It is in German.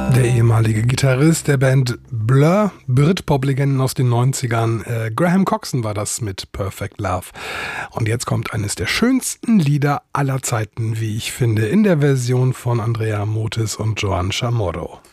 Der ehemalige Gitarrist der Band Blur, Britpop-Legenden aus den 90ern, Graham Coxon war das mit Perfect Love. Und jetzt kommt eines der schönsten Lieder aller Zeiten, wie ich finde, in der Version von Andrea Motis und Joan Chamorro.